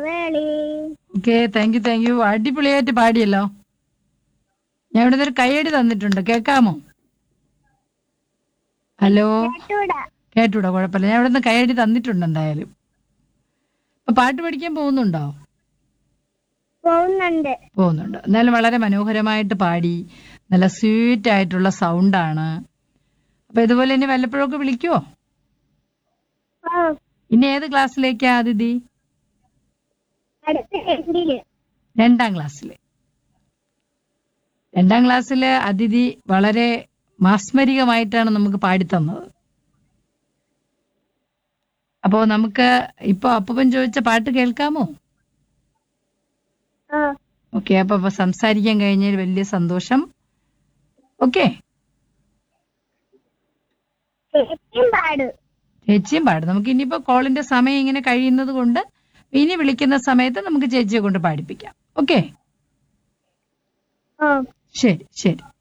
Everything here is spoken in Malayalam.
വേളി. Okay, thank you. അടിപൊളിയായിട്ട് പാടിയല്ലോ. ഞാൻ ഇവിടെ ഒരു കൈയടി തന്നിട്ടുണ്ട്, കേൾക്കാമോ? ഹലോ, കേട്ടൂടാ. കേട്ടൂടാ, കുഴപ്പമില്ല. ഞാൻ ഇവിടെ നിന്ന് കൈയടി തന്നിട്ടുണ്ട് എന്തായാലും. അപ്പൊ പാട്ട് പഠിക്കാൻ പോകുന്നുണ്ടോ? പോകുന്നുണ്ട്. പോകുന്നുണ്ട്. എന്നാലും വളരെ മനോഹരമായിട്ട് പാടി, നല്ല സ്വീറ്റ് ആയിട്ടുള്ള സൗണ്ടാണ്. അപ്പൊ ഇതുപോലെ ഇനി വല്ലപ്പോഴൊക്കെ വിളിക്കുവോ? ഓ, ഇനി ഏത് ക്ലാസ്സിലേക്കാ അതിഥി? അടുത്ത എൻഡില്. 2ാം ക്ലാസ്സില്. 2ാം ക്ലാസ്സിലെ അതിഥി വളരെ മാസ്മരികമായിട്ടാണ് നമുക്ക് പാടിത്തന്നത്. അപ്പോ നമുക്ക് ഇപ്പൊ അപ്പൂപ്പൻ ചോദിച്ച പാട്ട് കേൾക്കാമോ? ഓ, ഓക്കെ, അപ്പൊ സംസാരിക്കാൻ കഴിഞ്ഞതിൽ വലിയ സന്തോഷം. ഓക്കെ, ചേച്ചിയും പാടും. ചേച്ചിയും പാടും. നമുക്ക് ഇനിയിപ്പോ കോളിന്റെ സമയം ഇങ്ങനെ കഴിയുന്നത് കൊണ്ട് ഇനി വിളിക്കുന്ന സമയത്ത് നമുക്ക് ചേച്ചിയെ കൊണ്ട് പാടിപ്പിക്കാം. ഓക്കെ, ഓ. ശരി.